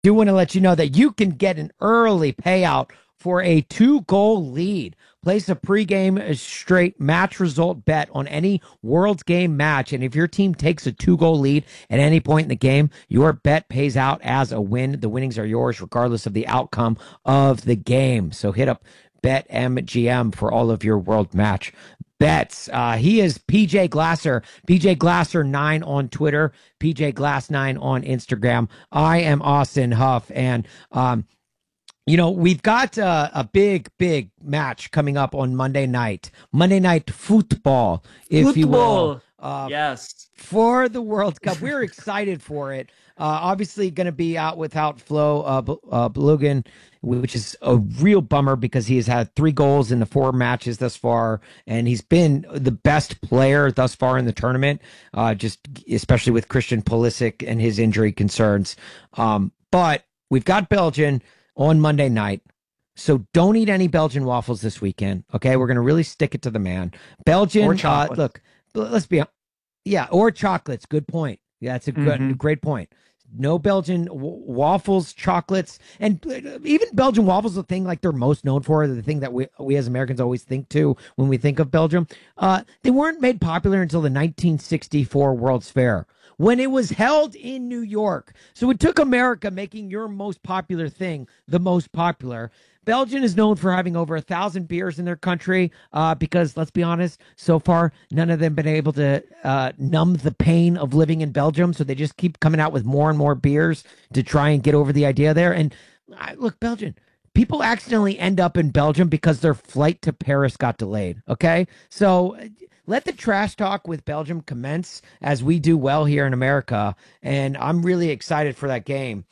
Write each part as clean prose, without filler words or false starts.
Do want to let you know that you can get an early payout for a 2-goal lead. Place a pregame straight match result bet on any World's Game match. And if your team takes a 2-goal lead at any point in the game, your bet pays out as a win. The winnings are yours regardless of the outcome of the game. So hit up BetMGM for all of your world match bets. He is PJ Glasser, PJ Glasser 9 on Twitter, PJ Glass 9 on Instagram. I am Austin Huff, and we've got a big match coming up on Monday Night Football, if you will. Yes. For the World Cup. We're excited for it. Obviously going to be out without Flo Balogun, which is a real bummer because he has had 3 goals in the 4 matches thus far, and he's been the best player thus far in the tournament, just especially with Christian Pulisic and his injury concerns. But we've got Belgium on Monday night. So don't eat any Belgian waffles this weekend. Okay. We're going to really stick it to the man. Belgian, look, let's be, or chocolates. Good point. Yeah. That's a great point. No Belgian waffles, chocolates, and even Belgian waffles, the thing like they're most known for, the thing that we as Americans always think to when we think of Belgium. They weren't made popular until the 1964 World's Fair, when it was held in New York. So it took America making your most popular thing the most popular. Belgium is known for having over 1,000 beers in their country because, let's be honest, so far, none of them been able to numb the pain of living in Belgium. So they just keep coming out with more and more beers to try and get over the idea there. And look, Belgium, people accidentally end up in Belgium because their flight to Paris got delayed. Okay. So let the trash talk with Belgium commence as we do well here in America. And I'm really excited for that game.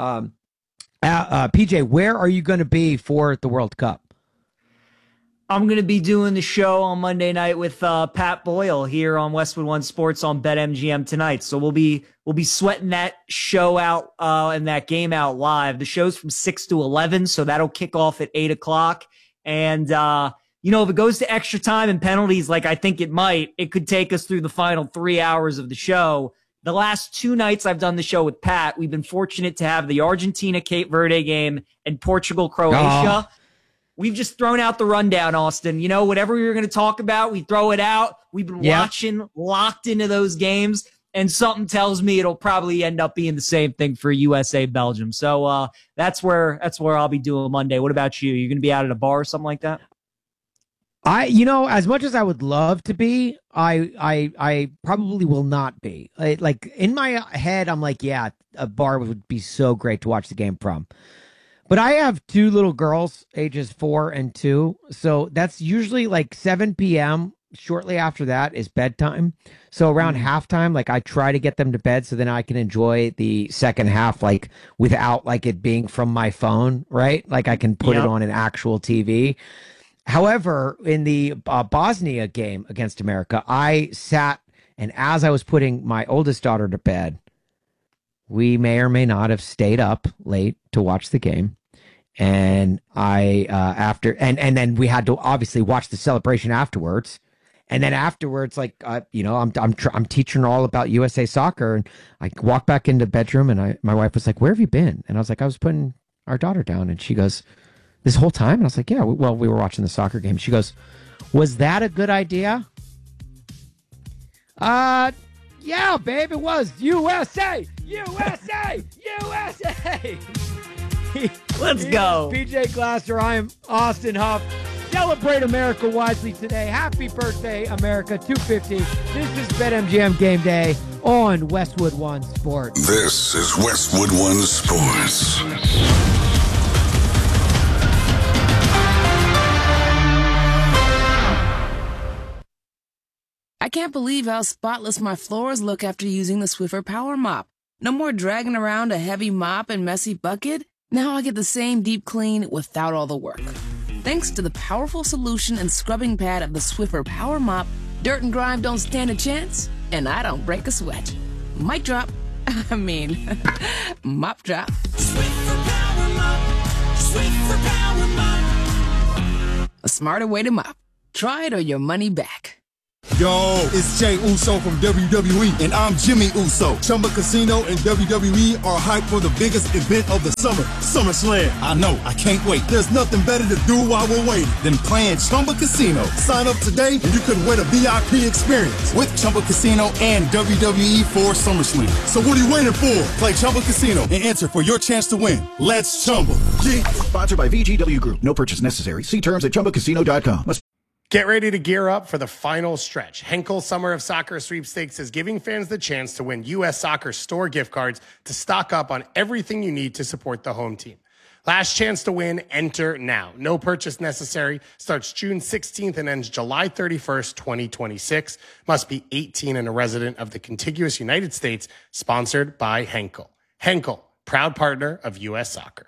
PJ, where are you going to be for the World Cup? I'm going to be doing the show on Monday night with Pat Boyle here on Westwood One Sports on BetMGM tonight. So we'll be sweating that show out and that game out live. The show's from 6 to 11, so that'll kick off at 8 o'clock. And if it goes to extra time and penalties, like I think it might, it could take us through the final 3 hours of the show. The last 2 nights I've done the show with Pat, we've been fortunate to have the Argentina-Cape Verde game and Portugal-Croatia. We've just thrown out the rundown, Austin. Whatever we were going to talk about, we throw it out. We've been watching, locked into those games, and something tells me it'll probably end up being the same thing for USA-Belgium. So that's where I'll be doing Monday. What about you? You going to be out at a bar or something like that? As much as I would love to be, I probably will not be. Like in my head, I'm like, yeah, a bar would be so great to watch the game from. But I have 2 little girls, ages 4 and 2. So that's usually like 7 p.m. Shortly after that is bedtime. So around halftime, like I try to get them to bed so then I can enjoy the second half, like without like it being from my phone, right? Like I can put it on an actual TV. However, in the Bosnia game against America, I sat, and as I was putting my oldest daughter to bed, we may or may not have stayed up late to watch the game. And and then we had to obviously watch the celebration afterwards. And then afterwards, like, I'm teaching her all about USA Soccer. And I walked back into the bedroom, and my wife was like, "Where have you been?" And I was like, "I was putting our daughter down." And she goes, "This whole time?" And I was like, "Yeah, we were watching the soccer game." She goes, "Was that a good idea?" Yeah, babe, it was. USA! USA! USA! Let's go. PJ Glasser, I am Austin Huff. Celebrate America wisely today. Happy birthday, America. 250. This is BetMGM Game Day on Westwood One Sports. This is Westwood One Sports. I can't believe how spotless my floors look after using the Swiffer Power Mop. No more dragging around a heavy mop and messy bucket. Now I get the same deep clean without all the work. Thanks to the powerful solution and scrubbing pad of the Swiffer Power Mop, dirt and grime don't stand a chance, and I don't break a sweat. Mic drop. Mop drop. Swiffer Power Mop. Swiffer Power Mop. A smarter way to mop. Try it or your money back. Yo, it's Jay Uso from WWE, and I'm Jimmy Uso. Chumba Casino and WWE are hyped for the biggest event of the summer, SummerSlam. I know, I can't wait. There's nothing better to do while we're waiting than playing Chumba Casino. Sign up today, and you could win a VIP experience with Chumba Casino and WWE for SummerSlam. So what are you waiting for? Play Chumba Casino and enter for your chance to win. Let's Chumba. Sponsored by VGW Group. No purchase necessary. See terms at ChumbaCasino.com. Get ready to gear up for the final stretch. Henkel Summer of Soccer Sweepstakes is giving fans the chance to win U.S. Soccer store gift cards to stock up on everything you need to support the home team. Last chance to win, enter now. No purchase necessary. Starts June 16th and ends July 31st, 2026. Must be 18 and a resident of the contiguous United States. Sponsored by Henkel. Henkel, proud partner of U.S. Soccer.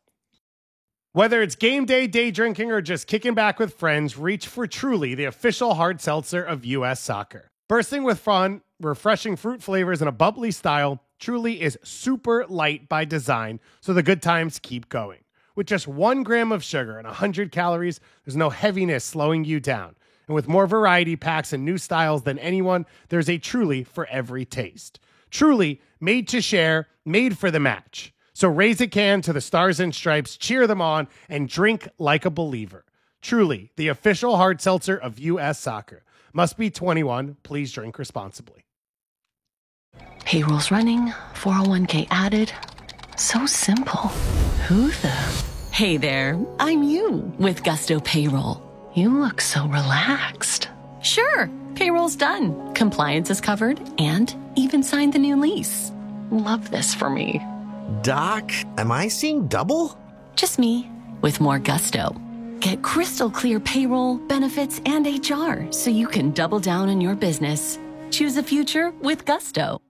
Whether it's game day, day drinking, or just kicking back with friends, reach for Truly, the official hard seltzer of U.S. Soccer. Bursting with fun, refreshing fruit flavors, and a bubbly style, Truly is super light by design, so the good times keep going. With just 1 gram of sugar and 100 calories, there's no heaviness slowing you down. And with more variety packs and new styles than anyone, there's a Truly for every taste. Truly, made to share, made for the match. So raise a can to the Stars and Stripes, cheer them on, and drink like a believer. Truly, the official hard seltzer of U.S. Soccer. Must be 21. Please drink responsibly. Payroll's running, 401k added. So simple. Who the? Hey there, I'm you with Gusto Payroll. You look so relaxed. Sure, payroll's done. Compliance is covered and even signed the new lease. Love this for me. Doc, am I seeing double? Just me, with more gusto. Get crystal clear payroll, benefits, and HR so you can double down on your business. Choose a future with gusto.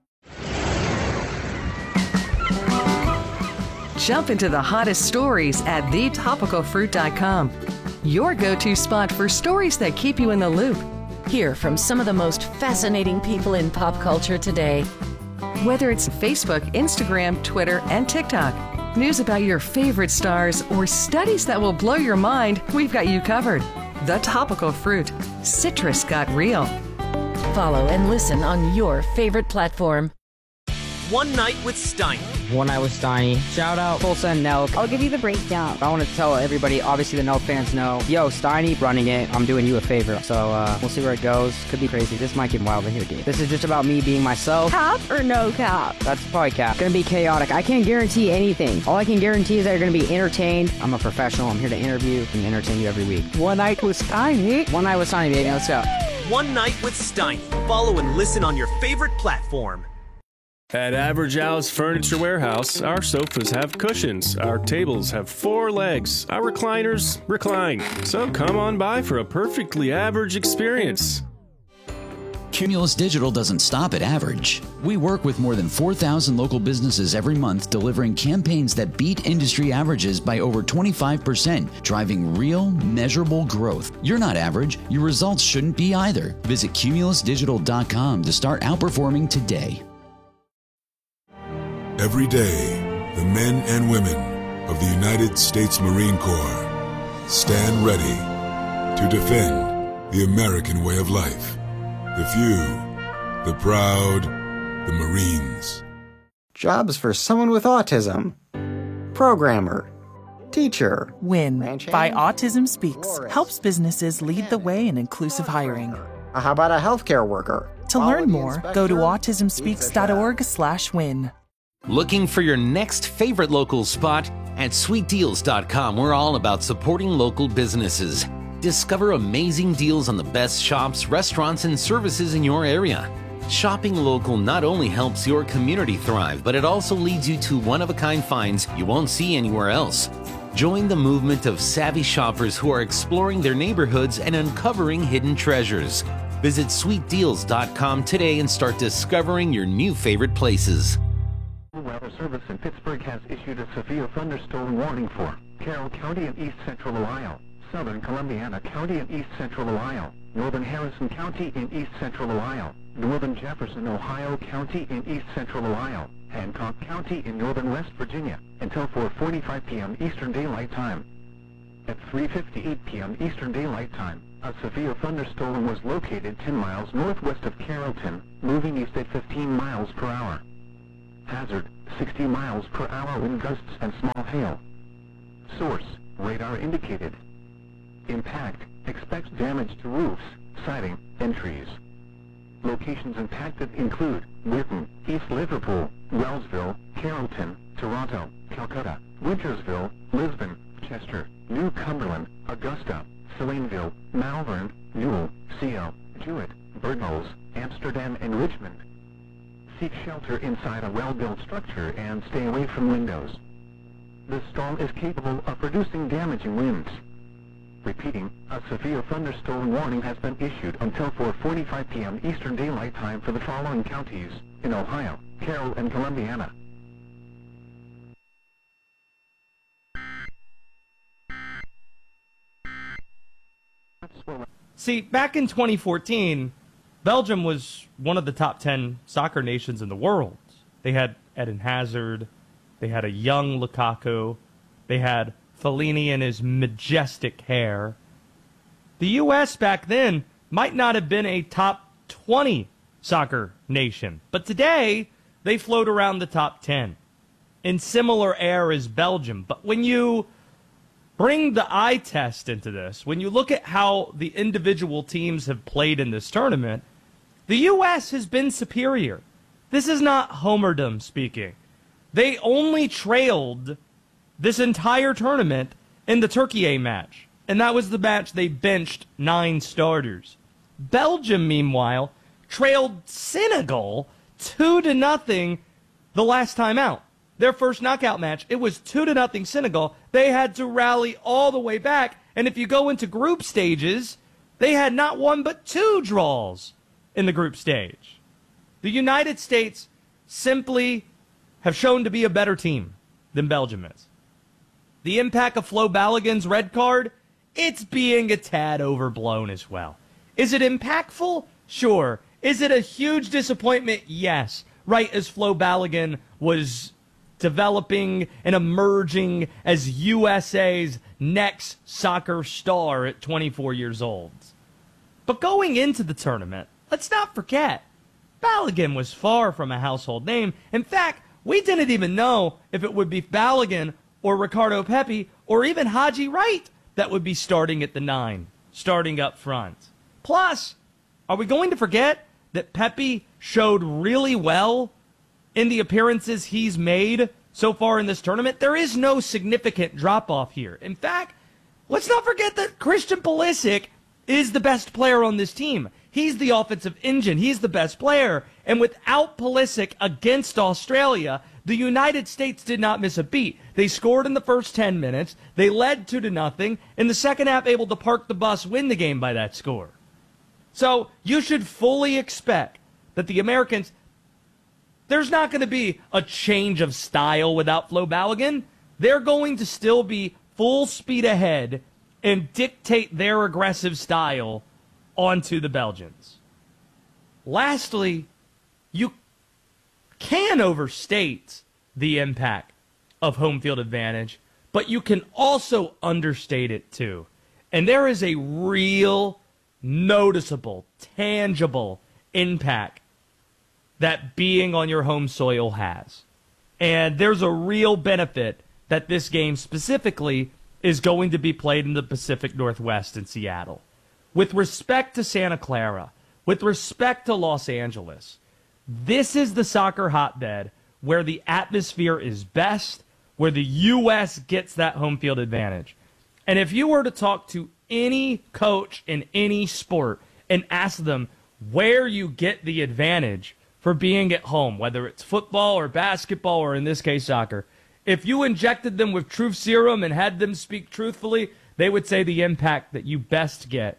Jump into the hottest stories at thetopicalfruit.com. Your go-to spot for stories that keep you in the loop. Hear from some of the most fascinating people in pop culture today. Whether it's Facebook, Instagram, Twitter, and TikTok, news about your favorite stars, or studies that will blow your mind, we've got you covered. The Topical Fruit. Citrus got real. Follow and listen on your favorite platform. One Night with Steiny. One Night with Steiny. Shout out Tulsa and Nelk. I'll give you the breakdown. I want to tell everybody, obviously the Nelk fans know, yo, Steiny running it. I'm doing you a favor. So we'll see where it goes. Could be crazy. This might get wild in here, dude. This is just about me being myself. Cap or no cap? That's probably cap. Gonna be chaotic. I can't guarantee anything. All I can guarantee is that you're gonna be entertained. I'm a professional. I'm here to interview and entertain you every week. One Night with Steiny. One Night with Steiny, baby. Let's go. One Night with Steiny. Follow and listen on your favorite platform. At Average Al's Furniture Warehouse, our sofas have cushions, our tables have 4 legs, our recliners recline. So come on by for a perfectly average experience. Cumulus Digital doesn't stop at average. We work with more than 4,000 local businesses every month, delivering campaigns that beat industry averages by over 25%, driving real, measurable growth. You're not average. Your results shouldn't be either. Visit cumulusdigital.com to start outperforming today. Every day, the men and women of the United States Marine Corps stand ready to defend the American way of life. The few, the proud, the Marines. Jobs for someone with autism. Programmer. Teacher. WIN by Autism Speaks helps businesses lead the way in inclusive hiring. How about a healthcare worker? To learn more, go to autismspeaks.org/win. Looking for your next favorite local spot? At sweetdeals.com, we're all about supporting local businesses. Discover amazing deals on the best shops, restaurants, and services in your area. Shopping local not only helps your community thrive, but it also leads you to one-of-a-kind finds you won't see anywhere else. Join the movement of savvy shoppers who are exploring their neighborhoods and uncovering hidden treasures. Visit sweetdeals.com today and start discovering your new favorite places. Weather Service in Pittsburgh has issued a severe thunderstorm warning for Carroll County and East Central Ohio, Southern Columbiana County and East Central Ohio, Northern Harrison County in East Central Ohio, Northern Jefferson, Ohio County in East Central Ohio, Hancock County in Northern West Virginia, until 4:45 p.m. Eastern Daylight Time. At 3:58 p.m. Eastern Daylight Time, a severe thunderstorm was located 10 miles northwest of Carrollton, moving east at 15 miles per hour. Hazard, 60 miles per hour wind gusts and small hail. Source, radar indicated. Impact, expects damage to roofs, siding, and trees. Locations impacted include Whitton, East Liverpool, Wellsville, Carrollton, Toronto, Calcutta, Wintersville, Lisbon, Chester, New Cumberland, Augusta, Salineville, Malvern, Newell, Seal, Jewett, Birdmolls, Amsterdam, and Richmond. Seek shelter inside a well-built structure and stay away from windows. The storm is capable of producing damaging winds. Repeating, a severe thunderstorm warning has been issued until 4:45 p.m. Eastern Daylight Time for the following counties in Ohio, Carroll, and Columbiana. See, back in 2014, Belgium was one of the top 10 soccer nations in the world. They had Eden Hazard, they had a young Lukaku, they had Fellini and his majestic hair. The U.S. back then might not have been a top 20 soccer nation, but today they float around the top 10 in similar air as Belgium. But when you bring the eye test into this, when you look at how the individual teams have played in this tournament, the U.S. has been superior. This is not homerdom speaking. They only trailed this entire tournament in the Turkey A match, and that was the match they benched 9 starters. Belgium, meanwhile, trailed Senegal 2-0 the last time out. Their first knockout match, it was 2-0 Senegal. They had to rally all the way back, and if you go into group stages, they had not one but 2 draws in the group stage. The United States simply have shown to be a better team than Belgium is. The impact of Flo Balogun's red card, it's being a tad overblown as well. Is it impactful? Sure. Is it a huge disappointment? Yes. Right as Flo Balogun was developing and emerging as USA's next soccer star at 24 years old. But going into the tournament, let's not forget, Balogun was far from a household name. In fact, we didn't even know if it would be Balogun or Ricardo Pepi or even Haji Wright that would be starting at the 9, starting up front. Plus, are we going to forget that Pepi showed really well in the appearances he's made so far in this tournament? There is no significant drop-off here. In fact, let's not forget that Christian Pulisic is the best player on this team. He's the offensive engine. He's the best player. And without Pulisic against Australia, the United States did not miss a beat. They scored in the first 10 minutes. They led 2-0. In the second half, able to park the bus, win the game by that score. So you should fully expect that the Americans, there's not going to be a change of style without Flo Balogun. They're going to still be full speed ahead and dictate their aggressive style onto the Belgians. Lastly, you can overstate the impact of home field advantage, but you can also understate it too. And there is a real, noticeable, tangible impact that being on your home soil has. And there's a real benefit that this game specifically is going to be played in the Pacific Northwest in Seattle. With respect to Santa Clara, with respect to Los Angeles, this is the soccer hotbed where the atmosphere is best, where the U.S. gets that home field advantage. And if you were to talk to any coach in any sport and ask them where you get the advantage for being at home, whether it's football or basketball or in this case soccer, if you injected them with truth serum and had them speak truthfully, they would say the impact that you best get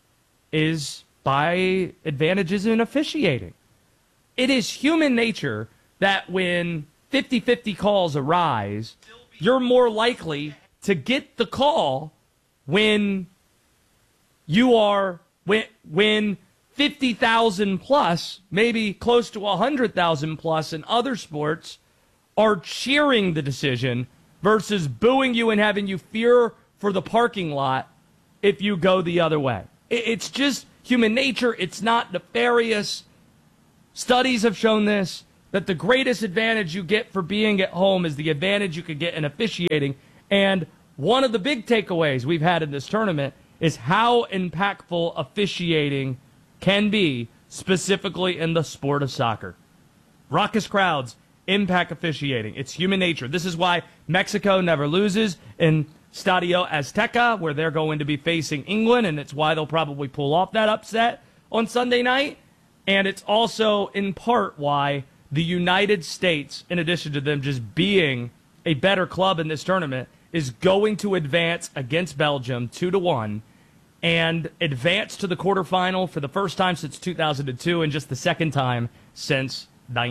is by advantages in officiating. It is human nature that when 50-50 calls arise, you're more likely to get the call when you are, when 50,000 plus, maybe close to 100,000 plus in other sports are cheering the decision versus booing you and having you fear for the parking lot if you go the other way. It's just human nature. It's not nefarious. Studies have shown this, that the greatest advantage you get for being at home is the advantage you could get in officiating. And one of the big takeaways we've had in this tournament is how impactful officiating can be, specifically in the sport of soccer. Raucous crowds impact officiating. It's human nature. This is why Mexico never loses in Stadio Azteca, where they're going to be facing England, and it's why they'll probably pull off that upset on Sunday night. And it's also in part why the United States, in addition to them just being a better club in this tournament, is going to advance against Belgium 2-1 and advance to the quarterfinal for the first time since 2002 and just the second time since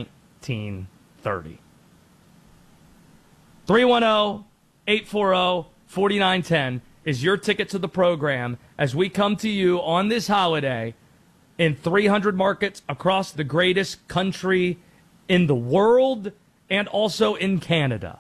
1930. 310-840-4910 is your ticket to the program as we come to you on this holiday in 300 markets across the greatest country in the world and also in Canada.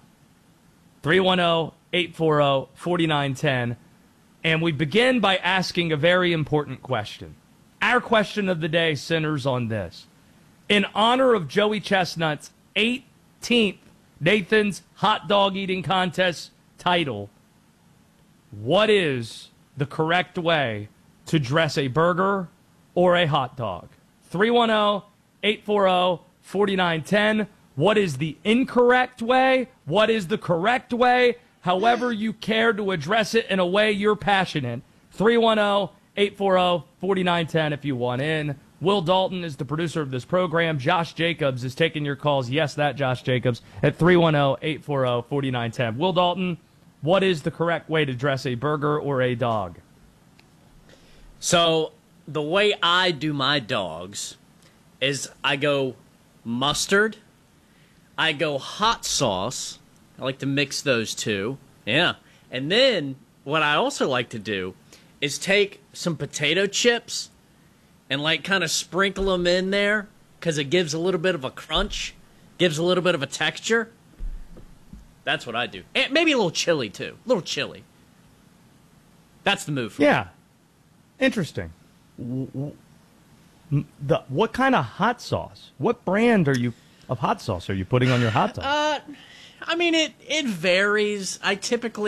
310-840-4910. And we begin by asking a very important question. Our question of the day centers on this. In honor of Joey Chestnut's 18th Nathan's Hot Dog Eating Contest title, what is the correct way to dress a burger or a hot dog? 310-840-4910. What is the incorrect way? What is the correct way? However you care to address it in a way you're passionate. 310-840-4910 if you want in. Will Dalton is the producer of this program. Josh Jacobs is taking your calls. Yes, that Josh Jacobs at 310-840-4910. Will Dalton, what is the correct way to dress a burger or a dog? So the way I do my dogs is I go mustard, I go hot sauce. I like to mix those two. Yeah. And then what I also like to do is take some potato chips and like kind of sprinkle them in there because it gives a little bit of a crunch, gives a little bit of a texture. That's what I do. And maybe a little chili too. A little chili. That's the move for me. Yeah. Interesting. What kind of hot sauce? What brand of hot sauce are you putting on your hot dog? I mean, it varies. I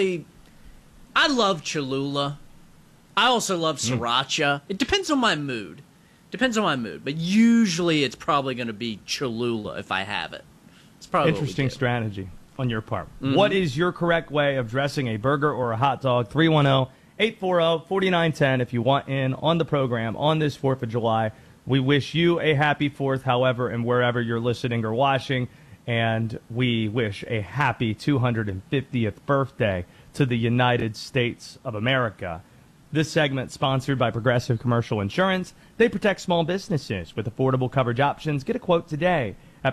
love Cholula. I also love Sriracha. It depends on my mood. But usually it's probably going to be Cholula if I have it. It's probably interesting strategy on your part. Mm-hmm. What is your correct way of dressing a burger or a hot dog? 310-840-4910 if you want in on the program on this 4th of July. We wish you a happy 4th, however, and wherever you're listening or watching. And we wish a happy 250th birthday to the United States of America. This segment sponsored by Progressive Commercial Insurance. They protect small businesses with affordable coverage options. Get a quote today at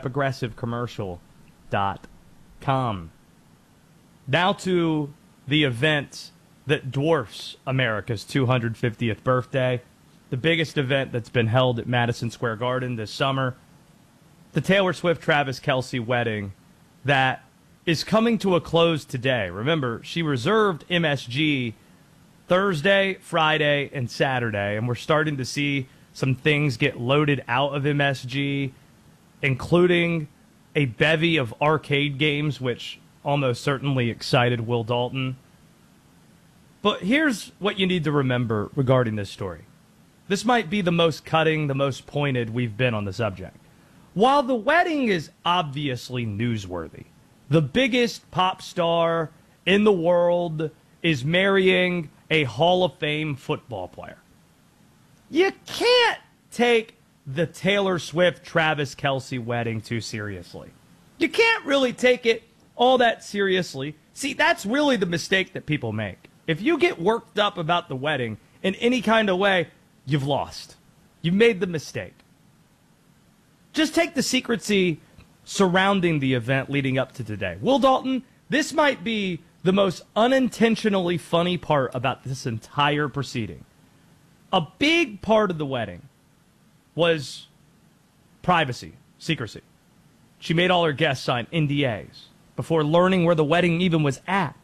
progressivecommercial.com. Now to the event that dwarfs America's 250th birthday, the biggest event that's been held at Madison Square Garden this summer, the Taylor Swift-Travis Kelce wedding that is coming to a close today. Remember, she reserved MSG Thursday, Friday, and Saturday, and we're starting to see some things get loaded out of MSG, including a bevy of arcade games, which almost certainly excited Will Dalton. But here's what you need to remember regarding this story. This might be the most cutting, the most pointed we've been on the subject. While the wedding is obviously newsworthy, the biggest pop star in the world is marrying a Hall of Fame football player. You can't take the Taylor Swift-Travis Kelce wedding too seriously. You can't really take it all that seriously. See, that's really the mistake that people make. If you get worked up about the wedding in any kind of way, you've lost. You've made the mistake. Just take the secrecy surrounding the event leading up to today. Will Dalton, this might be the most unintentionally funny part about this entire proceeding. A big part of the wedding was privacy, secrecy. She made all her guests sign NDAs before learning where the wedding even was at.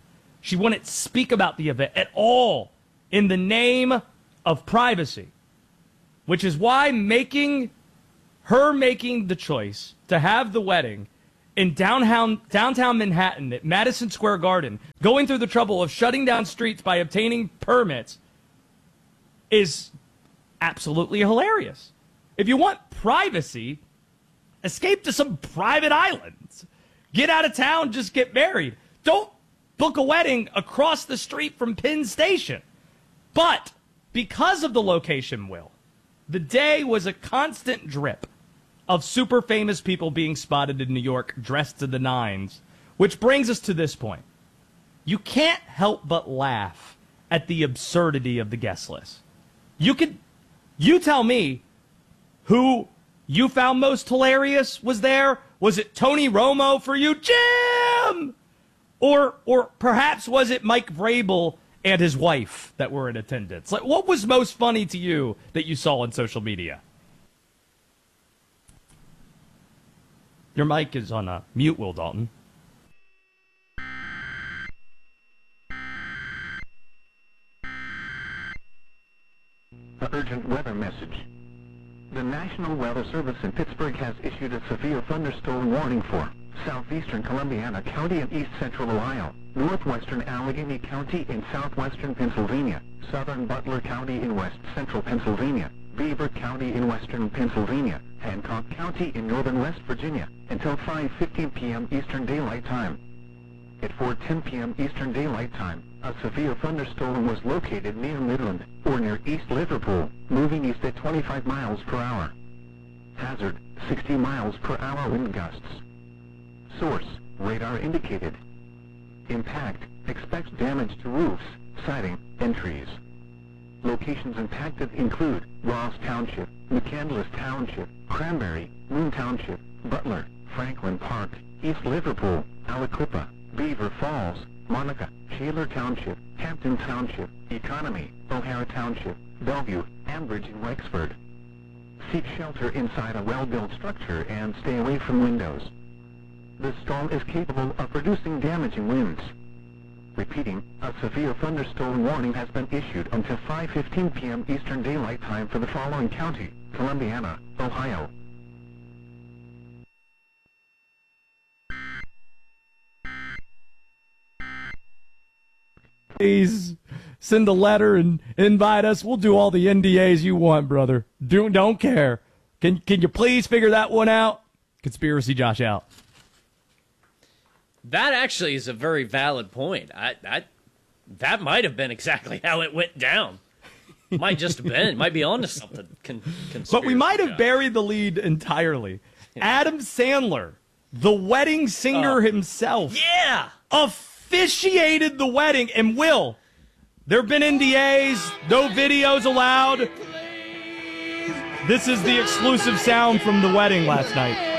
She wouldn't speak about the event at all in the name of privacy, which is why making the choice to have the wedding in downtown Manhattan at Madison Square Garden, going through the trouble of shutting down streets by obtaining permits, is absolutely hilarious. If you want privacy, escape to some private islands. Get out of town, just get married. Don't book a wedding across the street from Penn Station. But because of the location, Will, the day was a constant drip of super famous people being spotted in New York dressed to the nines, which brings us to this point. You can't help but laugh at the absurdity of the guest list. You tell me who you found most hilarious was there. Was it Tony Romo for you, Jim? Or perhaps was it Mike Vrabel and his wife that were in attendance? Like, what was most funny to you that you saw on social media? Your mic is on mute, Will Dalton. The urgent weather message. The National Weather Service in Pittsburgh has issued a severe thunderstorm warning for southeastern Columbiana County and east central Ohio, northwestern Allegheny County in southwestern Pennsylvania, southern Butler County in west central Pennsylvania, Beaver County in western Pennsylvania, Hancock County in northern West Virginia, until 5:15 p.m. Eastern Daylight Time. At 4:10 p.m. Eastern Daylight Time, a severe thunderstorm was located near Midland, or near East Liverpool, moving east at 25 miles per hour. Hazard, 60 miles per hour wind gusts. Source, radar indicated. Impact, expects damage to roofs, siding, and trees. Locations impacted include Ross Township, McCandless Township, Cranberry, Moon Township, Butler, Franklin Park, East Liverpool, Aliquippa, Beaver Falls, Monica, Shaler Township, Hampton Township, Economy, O'Hara Township, Bellevue, Ambridge and Wexford. Seek shelter inside a well-built structure and stay away from windows. This storm is capable of producing damaging winds. Repeating, a severe thunderstorm warning has been issued until 5:15 p.m. Eastern Daylight Time for the following county: Columbiana, Ohio. Please send a letter and invite us. We'll do all the NDAs you want, brother. Don't care. Can you please figure that one out? Conspiracy Josh out. That actually is a very valid point. That might have been exactly how it went down. Might just have been. Might be on to something. But we might have buried the lead entirely. Adam Sandler, the wedding singer himself, officiated the wedding. And Will, there have been NDAs, no videos allowed. This is the exclusive sound from the wedding last night.